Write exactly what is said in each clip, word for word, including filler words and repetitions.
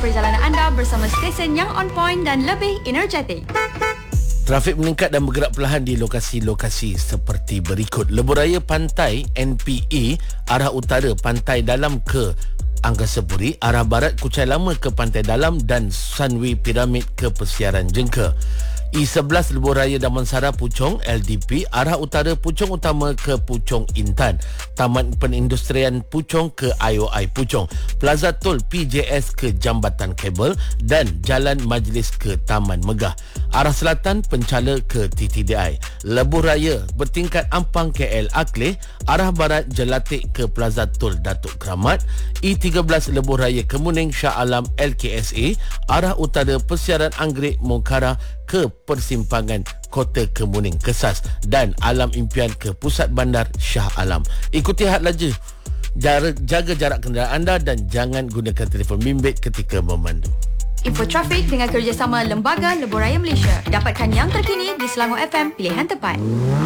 perjalanan anda bersama stesen yang on point dan lebih energetik. Trafik meningkat dan bergerak perlahan di lokasi-lokasi seperti berikut. Lebuhraya Pantai N P A arah utara Pantai Dalam ke Angkasa Puri, arah barat Kuchai Lama ke Pantai Dalam dan Sunway Piramid ke Persiaran Jengka. I sebelas Lebuhraya Damansara Puchong L D P arah utara Puchong Utama ke Puchong Intan, Taman Penindustrian Puchong ke I O I Puchong, Plaza Tol P J S ke Jambatan Kabel dan Jalan Majlis ke Taman Megah. Arah selatan Penchala ke T T D I. Lebuhraya bertingkat Ampang K L Akleh, arah barat Jelatik ke Plaza Tol Datuk Keramat. I tiga belas Lebuhraya Kemuning Shah Alam L K S A arah utara Persiaran Anggerik Mongkara ke Persimpangan Kota Kemuning Kesas dan Alam Impian ke Pusat Bandar Shah Alam. Ikuti had laju, jaga jarak kenderaan anda dan jangan gunakan telefon bimbit ketika memandu. Info trafik dengan kerjasama Lembaga Lebuhraya Malaysia. Dapatkan yang terkini di Selangor F M, pilihan tepat.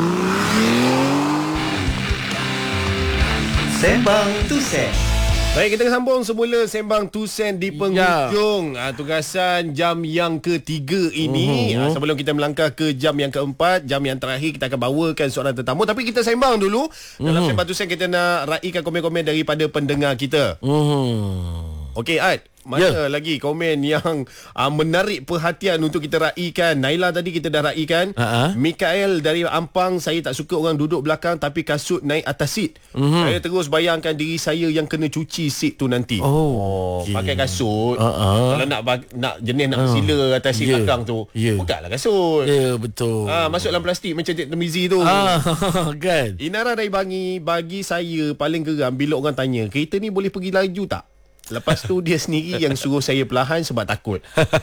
Sembang Tusen. Baik, kita sambung semula Sembang Tusen di penghujung ya. tugasan jam yang ketiga ini. uh-huh. Sebelum kita melangkah ke jam yang keempat, jam yang terakhir, kita akan bawakan seorang tetamu. Tapi kita sembang dulu. uh-huh. Dalam Sembang Tusen kita nak raikan komen-komen daripada pendengar kita. uh-huh. Okey, Ad, mana yeah. lagi komen yang uh, menarik perhatian untuk kita raikan? Naila tadi kita dah raikan. uh-huh. Mikael dari Ampang, saya tak suka orang duduk belakang tapi kasut naik atas seat. uh-huh. Saya terus bayangkan diri saya yang kena cuci seat tu nanti. Oh, okay. Pakai kasut. uh-huh. Kalau nak nak jenis nak bersila uh. atas seat yeah. belakang tu, yeah. bukalah kasut. Ya, yeah, betul. Ah, masuk dalam plastik macam Cik Temizi tu. Ah, kan. Inara dari Bangi, bagi saya paling geram bila orang tanya, kereta ni boleh pergi laju tak? Lepas tu dia sendiri yang suruh saya perlahan sebab takut.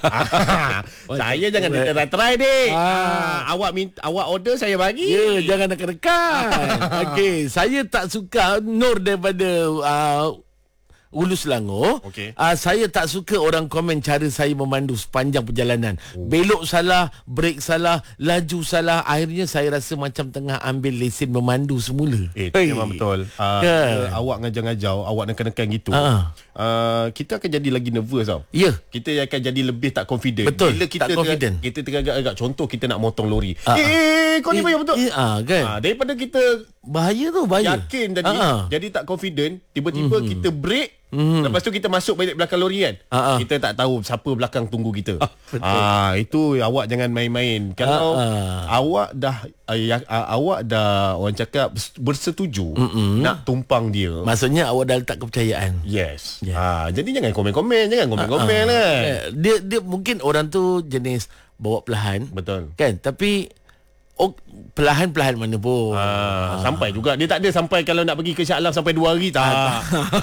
ah, saya jangan nak try deh. Ah, awak minta, awak order saya bagi. Ya, yeah, jangan dekat-dekat. Okey, saya tak suka Nur daripada uh, Ulu Selangor. Okay. Uh, saya tak suka orang komen cara saya memandu sepanjang perjalanan. Oh. Belok salah, brake salah, laju salah. Akhirnya saya rasa macam tengah ambil lesen memandu semula. Eh, hey. Memang betul. Uh, yeah. Awak ngajar-ngajar, awak nekan-nekan gitu. Uh. Uh, kita akan jadi lagi nervous tau. Ya. Yeah. Kita akan jadi lebih tak confident. Betul. Bila kita tak confident. Kita teragak-agak. Contoh kita nak motong lori. Uh. Eh, kau ni bayar betul. Eh, uh, kan? Uh, daripada kita bahaya tu, bahaya. Yakin tadi, uh. jadi tak confident. Tiba-tiba mm-hmm. kita break. Mm-hmm. Lepas tu kita masuk balik belakang lori kan. uh-uh. Kita tak tahu siapa belakang tunggu kita. uh, uh, Itu awak jangan main-main. Kalau uh-uh. awak dah uh, ya, uh, awak dah orang cakap bersetuju mm-hmm. nak tumpang dia, maksudnya awak dah letak kepercayaan. Yes, yeah. uh, Jadi jangan komen-komen. Jangan komen-komen uh-uh. lah. Dia, dia mungkin orang tu jenis bawa perlahan. Betul kan. Tapi oh, perlahan-perlahan mana pun. Ah, ah. Sampai juga. Dia tak ada sampai kalau nak pergi ke Shah Alam sampai dua hari tak. Ah.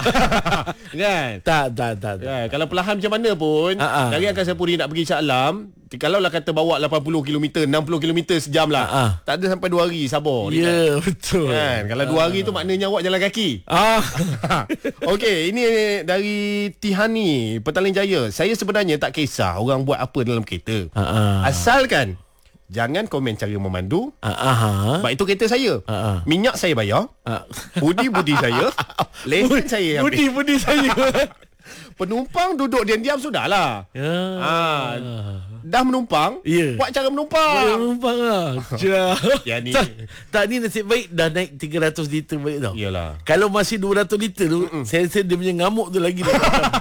Kan? Tak, tak, tak. tak. Kan? Kalau perlahan macam mana pun, ah, ah. dari Angkasa Puri nak pergi Shah Alam, kalau lah kata bawa lapan puluh kilometer, enam puluh kilometer sejam lah. Ah, ah. Tak ada sampai dua hari, sabar. Ya, yeah, betul. Kan? Kalau dua hari tu maknanya awak jalan kaki. Ah. Okey, ini dari Tihani, Petaling Jaya. Saya sebenarnya tak kisah orang buat apa dalam kereta. Ah, ah. Asalkan jangan komen cara memandu. uh-huh. Sebab itu kereta saya. uh-huh. Minyak saya bayar. uh. Budi-budi saya. Lesen saya. Budi-budi saya. Penumpang duduk diam-diam sudahlah. yeah. ha. Dah menumpang, yeah. buat cara menumpang. Buat menumpang lah. Ya, ni. Tak, tak ni nasib baik dah naik tiga ratus liter balik tau. Yalah. Kalau masih dua ratus liter tu, saya rasa dia punya ngamuk tu lagi.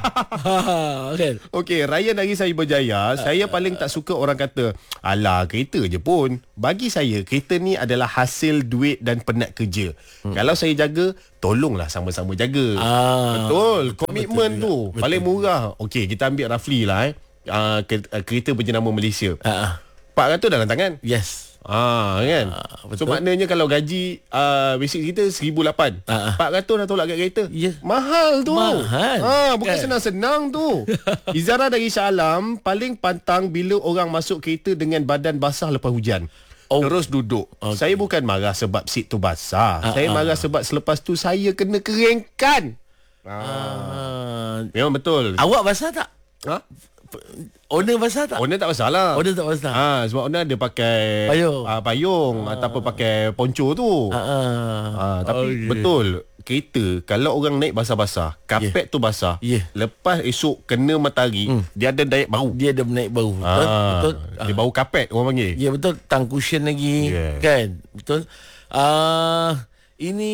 ha, kan? Okey, Ryan dari saya berjaya. Saya paling tak suka orang kata, alah kereta je pun. Bagi saya, kereta ni adalah hasil duit dan penat kerja. Hmm. Kalau saya jaga, tolonglah sama-sama jaga. Ah, betul. Komitmen tu betul. Paling murah. Okey, kita ambil roughly lah eh. Uh, kereta berjenama Malaysia. uh-uh. empat ratus dalam tangan. Yes. Ah, kan? Uh, so maknanya kalau gaji uh, basic kita seribu lapan ratus, uh-uh. empat ratus dah tolak kat kereta. Yeah. Mahal tu. Mahal. Ah, bukan kan? Senang-senang tu. Izara dari Shah Alam, paling pantang bila orang masuk kereta dengan badan basah lepas hujan. Oh. Terus duduk. Okay. Saya bukan marah sebab seat tu basah. uh-uh. Saya marah sebab selepas tu saya kena keringkan. Ah. Uh, memang betul. Awak basah tak? Ha? Owner basah tak? Owner tak basah lah. Owner tak basah. Ha, sebab owner dia pakai payung, uh, payung ah. ataupun pakai poncho tu. Ah. Ha, tapi okay. betul. kereta kalau orang naik basah-basah, kapet yeah. tu basah. Yeah. Lepas esok kena matahari, hmm. dia ada daya bau. Dia ada naik bau. Betul? Ah, betul? Dia bau kapet orang panggil. Ya betul, tang cushion lagi yeah. kan. Betul. Uh, ini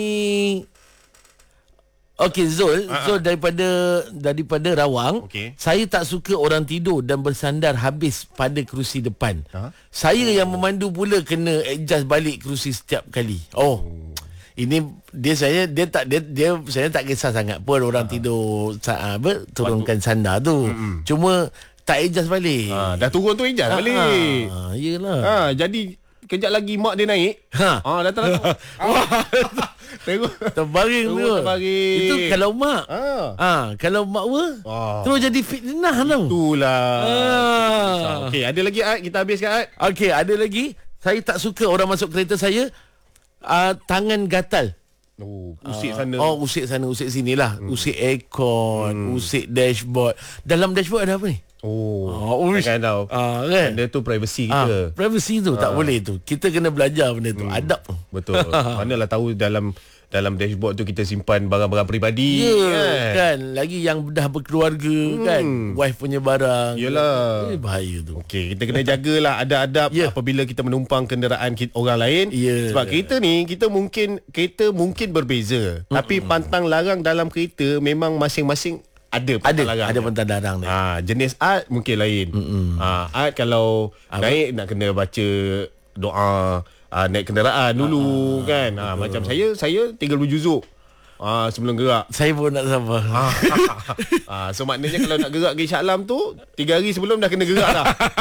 Okey Zul, uh-huh. Zul daripada daripada Rawang. Okay. Saya tak suka orang tidur dan bersandar habis pada kerusi depan. Uh-huh. Saya oh. yang memandu pula kena adjust balik kerusi setiap kali. Oh. oh. Ini dia saya dia tak dia, dia saya tak kisah sangat pun orang uh-huh. tidur apa turunkan sandar tu. Uh-huh. Cuma tak adjust balik. Ha, dah turun tu adjust uh-huh. balik. Ha, iyalah. Ha, jadi kejap lagi mak dia naik. Ha, ha datang. Tengok terbaring tu. Terbaring. Itu kalau mak. Ha. ha kalau mak apa? Oh. Terus jadi fitnah tau. Itulah. Ha. Okey, ada lagi Ad, kita habiskan Ad. Okey, ada lagi. Saya tak suka orang masuk kereta saya uh, tangan gatal. Oh, usik uh, sana. Oh, usik sana, usik sinilah. Hmm. Usik aircon, hmm. usik dashboard. Dalam dashboard ada apa ni? Oh, oh kan tahu. Ah, kan? Benda tu privacy kita. Ah, privacy tu ah. tak boleh tu. Kita kena belajar benda tu. Hmm. Adab. Betul. Manalah tahu dalam dalam dashboard tu kita simpan barang-barang peribadi. Ya, kan? kan. Lagi yang dah berkeluarga hmm. kan. Wife punya barang. Yalah. Eh, bahaya tu. Okey, kita kena jagalah ada adab yeah. apabila kita menumpang kenderaan kita, orang lain. Yeah. Sebab kereta ni kita mungkin kereta mungkin berbeza. Mm-mm. Tapi pantang larang dalam kereta memang masing-masing ada pantang ada, larang. Ada pantang larang dia. Ha, jenis art mungkin lain. Ha, art kalau apa? Naik nak kena baca doa, ha, naik kenderaan dulu ha, kan. Ha, macam saya saya tiga puluh juzuk. Ah, sebelum gerak. Saya pun nak sama. Ah, so maknanya kalau nak gerak ke Shah Alam tu tiga hari sebelum dah kena gerak dah.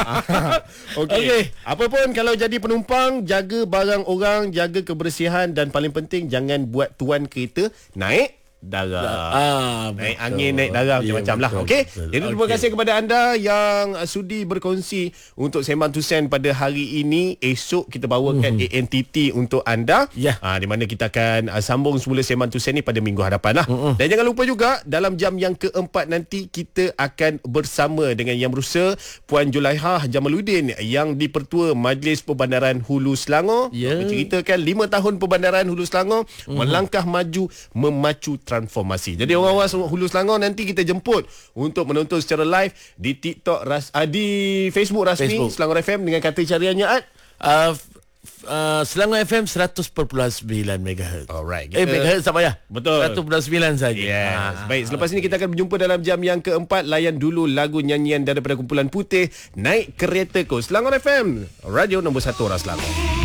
Okey. Okay. Apa pun kalau jadi penumpang, jaga barang orang, jaga kebersihan dan paling penting jangan buat tuan kereta naik darah. Ah, naik angin, naik darah ya, macam-macam lah. Okey. Jadi terima okay. kasih kepada anda yang sudi berkongsi untuk Sembang Tusen pada hari ini. Esok kita bawakan mm-hmm. A N T T untuk anda. Yeah. Ha, di mana kita akan uh, sambung semula Sembang Tusen ni pada minggu hadapan lah. Mm-hmm. Dan jangan lupa juga dalam jam yang keempat nanti kita akan bersama dengan Yang Berusaha Puan Julaihah Jamaluddin yang di-Pertua Majlis Perbandaran Hulu Selangor. Yeah. Menceritakan lima tahun Perbandaran Hulu Selangor mm-hmm. melangkah maju memacu transformasi. Jadi orang-orang Hulu Selangor nanti kita jemput untuk menonton secara live di TikTok ras, uh, di Facebook rasmi Facebook. Selangor F M dengan kata cariannya Ad uh, uh, Selangor F M seratus perpuluhan sembilan megahertz. Alright. Kita... Eh megahertz tak payah. Betul. seratus perpuluhan sembilan saja. Yes. Ha. Baik, selepas ini kita akan berjumpa dalam jam yang keempat. Layan dulu lagu nyanyian daripada kumpulan Putih, Naik Keretaku. Selangor F M, radio nombor satu orang Selangor.